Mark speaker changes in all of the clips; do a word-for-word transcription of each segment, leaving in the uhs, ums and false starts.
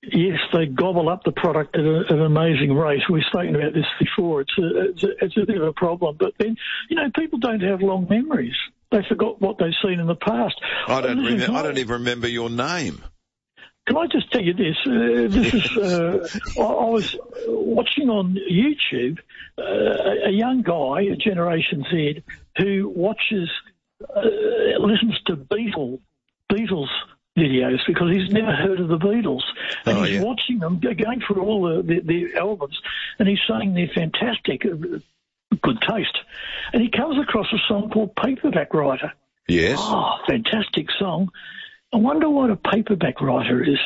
Speaker 1: yes, they gobble up the product at, a, at an amazing rate. We've spoken about this before. It's a, it's, a, it's a bit of a problem. But then, you know, people don't have long memories. They forgot what they've seen in the past.
Speaker 2: I don't, rem- I don't even remember your name.
Speaker 1: Can I just tell you this? Uh, this is, uh, I, I was watching on YouTube uh, a young guy, a Generation Z, who watches, uh, listens to Beatle, Beatles videos because he's never heard of the Beatles. And
Speaker 2: oh,
Speaker 1: he's
Speaker 2: yeah.
Speaker 1: watching them, going through all the, the, the albums, and he's saying they're fantastic, good taste. And he comes across a song called Paperback Writer.
Speaker 2: Yes.
Speaker 1: Oh, fantastic song. I wonder what a paperback writer is.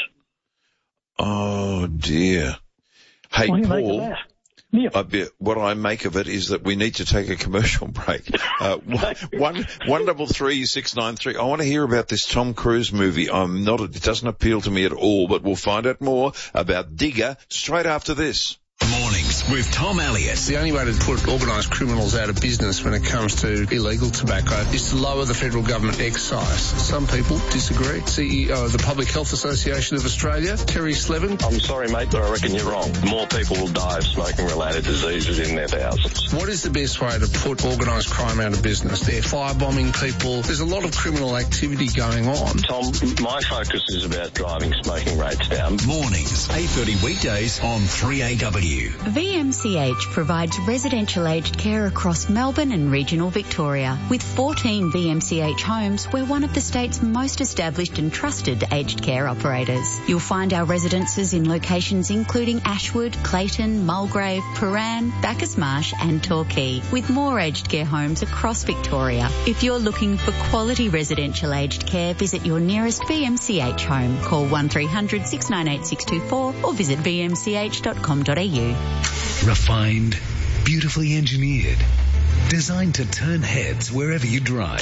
Speaker 2: Oh, dear. Hey,
Speaker 1: what do you
Speaker 2: Paul,
Speaker 1: make of that? Yeah.
Speaker 2: I bet what I make of it is that we need to take a commercial break. Uh, one, one double three, six nine three. I want to hear about this Tom Cruise movie. I'm not, it doesn't appeal to me at all, but we'll find out more about Digger straight after this.
Speaker 3: Mornings with Tom Elliott.
Speaker 4: The only way to put organised criminals out of business when it comes to illegal tobacco is to lower the federal government excise. Some people disagree. C E O of the Public Health Association of Australia, Terry Slevin.
Speaker 5: I'm sorry, mate, but I reckon you're wrong. More people will die of smoking-related diseases in their thousands.
Speaker 4: What is the best way to put organised crime out of business? They're firebombing people. There's a lot of criminal activity going on.
Speaker 5: Tom, my focus is about driving smoking rates down.
Speaker 3: Mornings, eight thirty weekdays on three A W.
Speaker 6: V M C H provides residential aged care across Melbourne and regional Victoria. With fourteen V M C H homes, we're one of the state's most established and trusted aged care operators. You'll find our residences in locations including Ashwood, Clayton, Mulgrave, Paran, Bacchus Marsh and Torquay, with more aged care homes across Victoria. If you're looking for quality residential aged care, visit your nearest V M C H home. Call one three hundred, six nine eight, six two four or visit v m c h dot com dot a u.
Speaker 3: Refined, beautifully engineered, designed to turn heads wherever you drive.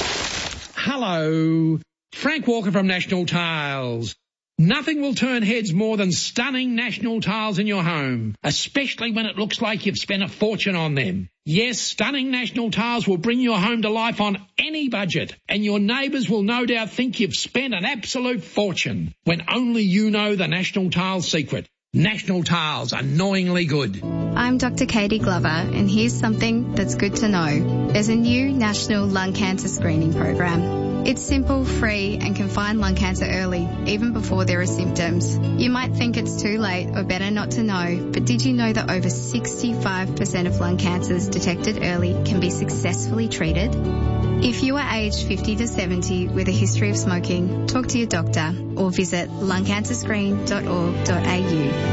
Speaker 7: Hello, Frank Walker from National Tiles. Nothing will turn heads more than stunning National Tiles in your home, especially when it looks like you've spent a fortune on them. Yes, stunning National Tiles will bring your home to life on any budget, and your neighbours will no doubt think you've spent an absolute fortune, when only you know the National Tiles secret. National Tiles, annoyingly good.
Speaker 8: I'm Doctor Katie Glover, and here's something that's good to know. There's a new national lung cancer screening program. It's simple, free, and can find lung cancer early, even before there are symptoms. You might think it's too late or better not to know, but did you know that over sixty-five percent of lung cancers detected early can be successfully treated? If you are aged fifty to seventy with a history of smoking, talk to your doctor or visit lung cancer screen dot org dot a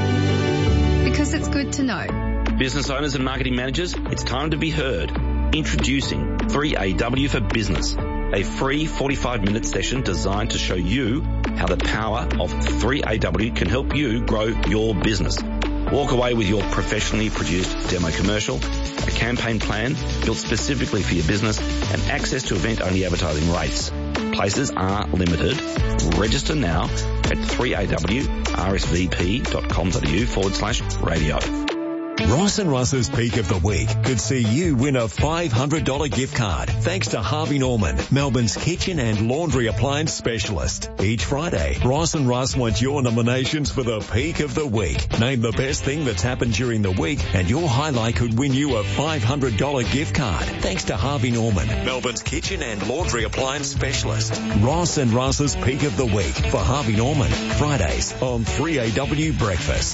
Speaker 8: u. Because it's good to know.
Speaker 9: Business owners and marketing managers, it's time to be heard. Introducing three A W for Business, a free forty-five minute session designed to show you how the power of three A W can help you grow your business. Walk away with your professionally produced demo commercial, a campaign plan built specifically for your business, and access to event-only advertising rates. Places are limited. Register now at three A W R S V P dot com dot a u forward slash radio.
Speaker 3: Ross and Russ's Peak of the Week could see you win a five hundred dollars gift card thanks to Harvey Norman, Melbourne's kitchen and laundry appliance specialist. Each Friday, Ross and Russ want your nominations for the Peak of the Week. Name the best thing that's happened during the week and your highlight could win you a five hundred dollars gift card thanks to Harvey Norman, Melbourne's kitchen and laundry appliance specialist. Ross and Russ's Peak of the Week for Harvey Norman, Fridays on three A W Breakfast.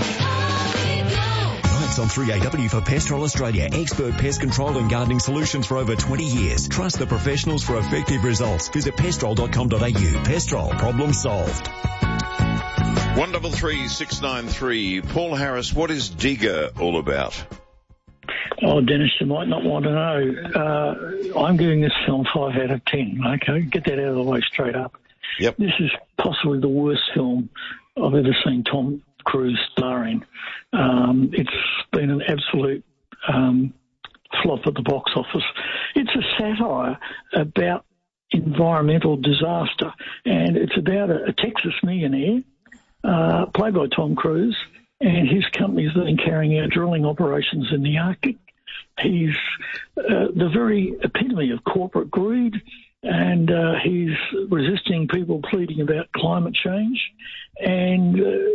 Speaker 3: On three A W for Pestrol Australia, expert pest control and gardening solutions for over twenty years. Trust the professionals for effective results. Visit pestrol dot com dot a u. Pestrol, problem solved.
Speaker 2: One double three six nine three. Paul Harris, what is Digger all about?
Speaker 1: Oh, Dennis, you might not want to know. Uh, I'm giving this film five out of ten. Okay, get that out of the way straight up.
Speaker 2: Yep.
Speaker 1: This is possibly the worst film I've ever seen Tom Cruise starring. Um, it's been an absolute um, flop at the box office. It's a satire about environmental disaster, and it's about a, a Texas millionaire, uh, played by Tom Cruise, and his company's been carrying out drilling operations in the Arctic. He's uh, the very epitome of corporate greed, and uh, he's resisting people pleading about climate change, and uh,